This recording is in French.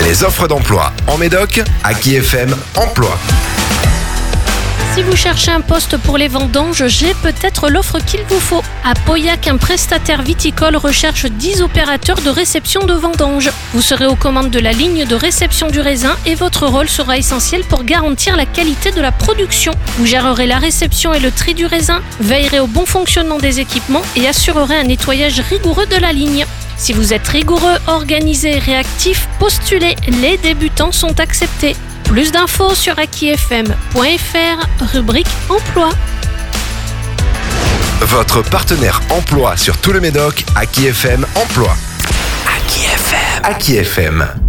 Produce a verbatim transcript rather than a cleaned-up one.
Les offres d'emploi en Médoc, Aki F M Emploi. Si vous cherchez un poste pour les vendanges, j'ai peut-être l'offre qu'il vous faut. À Pauillac, un prestataire viticole recherche dix opérateurs de réception de vendanges. Vous serez aux commandes de la ligne de réception du raisin et votre rôle sera essentiel pour garantir la qualité de la production. Vous gérerez la réception et le tri du raisin, veillerez au bon fonctionnement des équipements et assurerez un nettoyage rigoureux de la ligne. Si vous êtes rigoureux, organisé et réactif, postulez. Les débutants sont acceptés. Plus d'infos sur aki f m point f r, rubrique Emploi. Votre partenaire emploi sur tout le Médoc, Aki F M Emploi. Aki F M. Aki F M.